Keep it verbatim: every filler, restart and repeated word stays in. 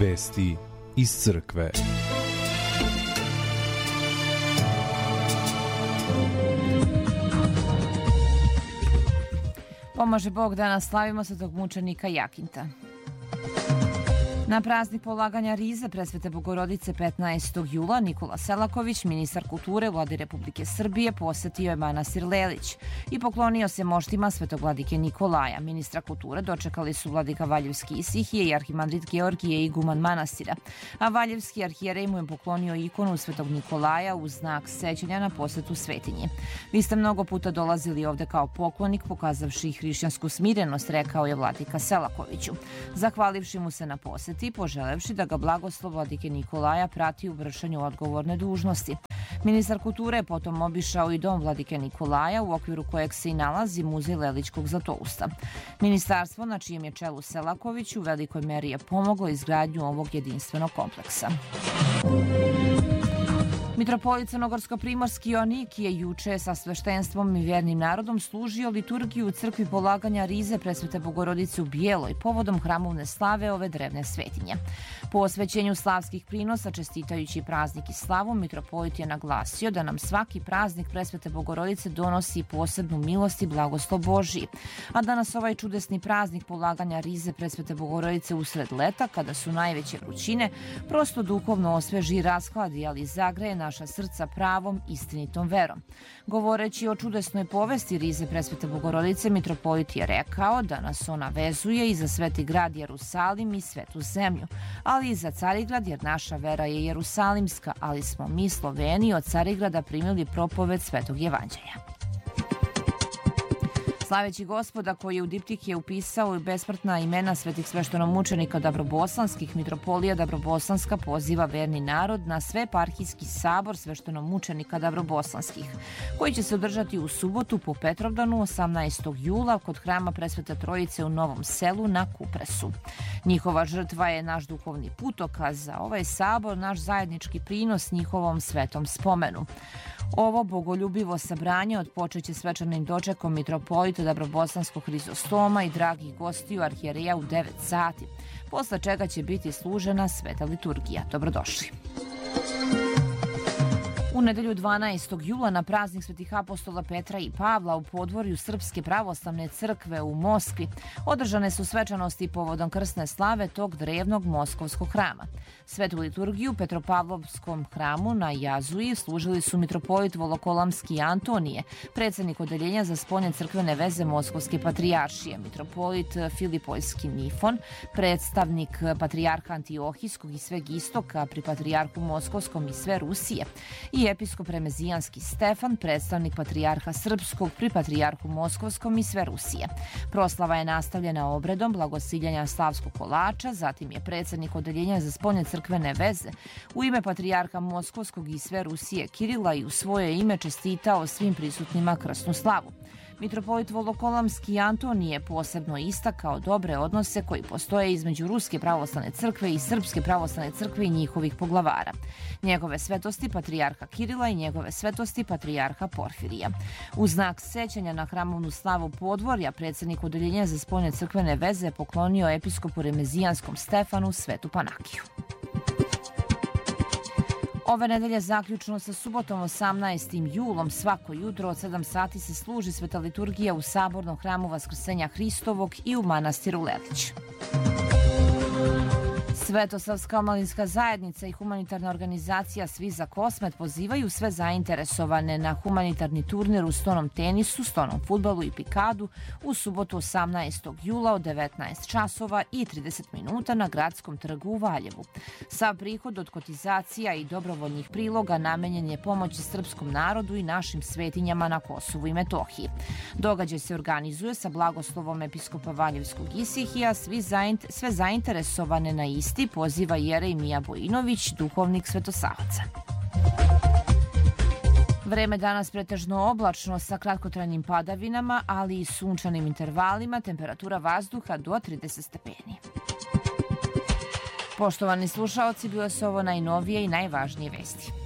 Vesti iz crkve. Pomaže Bog, danas slavimo svetog mučenika Jakinta. Na praznik polaganja rize Presvete Bogorodice petnaestog jula Nikola Selaković, ministar kulture Vlade Republike Srbije, posetio je manastir Lelić i poklonio se moštima svetog vladike Nikolaja. Ministra kulture dočekali su vladika Valjevski Isihije i arhimandrit Georgije iguman manastira, a Valjevski arhijerej mu je poklonio ikonu svetog Nikolaja u znak sećanja na posetu svetinji. Vi ste mnogo puta dolazili ovde kao poklonik, pokazavši hrišćansku smirenost, rekao je vladika Selakoviću, zahvalivši mu se na poseti i poželevši da ga blagoslov vladike Nikolaja prati u vršenju odgovorne dužnosti. Ministar kulture je potom obišao i dom vladike Nikolaja, u okviru kojeg se i nalazi muzej Lelićkog Zlatousta. Ministarstvo, na čijem je čelu Selaković, u velikoj meri je pomoglo izgradnju ovog jedinstvenog kompleksa. Mitropolit Crnogorsko-primorski Joanik je juče sa sveštenstvom i vernim narodom služio liturgiju u crkvi polaganja rize Presvete Bogorodice u Bijeloj povodom hramovne slave ove drevne svetinje. Po osvećenju slavskih prinosa, čestitajući praznik i slavu, mitropolit je naglasio da nam svaki praznik Presvete Bogorodice donosi posebnu milost i blagoslov Božiji, a danas ovaj čudesni praznik polaganja rize Presvete Bogorodice usred leta, kada su najveće vrućine, prosto duhovno osveži i rashladi, ali zagreje naša srca pravom, istinitom verom. Govoreći o čudesnoj povesti rize Presvete Bogorodice, mitropolit je rekao da nas ona vezuje i za sveti grad Jerusalim i svetu zemlju, ali i za Carigrad, jer naša vera je jerusalimska, ali smo mi Sloveni od Carigrada primili propoved svetog evanđelja. Slaveći Gospoda, koji je u diptike upisao i besmrtna imena svetih sveštenomučenika Dabrobosanskih, mitropolija Dabrobosanska poziva verni narod na sveparhijski sabor sveštenomučenika Dabrobosanskih, koji će se održati u subotu po Petrovdanu osamnaestog jula kod hrama Presvete Trojice u Novom Selu na Kupresu. Njihova žrtva je naš duhovni putokaz, za ovaj sabor naš zajednički prinos njihovom svetom spomenu. Ovo bogoljubivo sabranje odpočeće svečanim dočekom mitropolita Dabrobosanskog Hrizostoma i dragih gostiju arhijereja u devet sati, posle čega će biti služena sveta liturgija. Dobrodošli. U nedelju dvanaestog jula na praznik svetih apostola Petra i Pavla u podvorju Srpske pravoslavne crkve u Moskvi održane su svečanosti povodom krsne slave tog drevnog moskovskog hrama. Svetu liturgiju u Petropavlovskom hramu na Jazuji služili su mitropolit Volokolamski Antonije, predsednik odeljenja za spoljne crkvene veze Moskovske patrijaršije, mitropolit Filipojski Nifon, predstavnik patrijarha Antiohijskog i sveg istoka pri patrijarhu Moskovskom i sve Rusije, i episkop Remezijanski Stefan, predstavnik patrijarha Srpskog pri patrijarhu Moskovskom i sve Rusije. Proslava je nastavljena obredom blagosiljanja slavskog kolača, zatim je predsednik odeljenja za spoljne crkvene veze u ime patrijarha Moskovskog i sve Rusije Kirila i u svoje ime čestitao svim prisutnima krsnu slavu. Mitropolit Volokolamski Antonije posebno istakao dobre odnose koji postoje između Ruske pravoslavne crkve i Srpske pravoslavne crkve i njihovih poglavara, njegove svetosti patrijarha Kirila i njegove svetosti patrijarha Porfirija. U znak sećanja na hramovnu slavu podvorja, predsednik odeljenja za spoljne crkvene veze poklonio episkopu Remezijanskom Stefanu svetu Panakiju. Ove nedelje zaključno sa subotom osamnaestim julom svako jutro od sedam sati se služi sveta liturgija u Sabornom hramu Vaskrsenja Hristovog i u manastiru Lelić. Svetosavska omladinska zajednica i humanitarna organizacija Svi za Kosmet pozivaju sve zainteresovane na humanitarni turnir u stonom tenisu, stonom fudbalu i pikadu u subotu osamnaestog jula od devetnaest časova i trideset minuta na Gradskom trgu u Valjevu. Sav prihod od kotizacija i dobrovoljnih priloga namenjen je pomoći srpskom narodu i našim svetinjama na Kosovu i Metohiji. Događaj se organizuje sa blagoslovom episkopa Valjevskog Isihija, svi zaint, sve zainteresovane na isti poziva jerej Mija Bojinović, duhovnik Svetosavaca. Vreme danas pretežno oblačno sa kratkotrajnim padavinama, ali i sunčanim intervalima, temperatura vazduha do trideset stepeni. Poštovani slušaoci, bile su ovo najnovije i najvažnije vesti.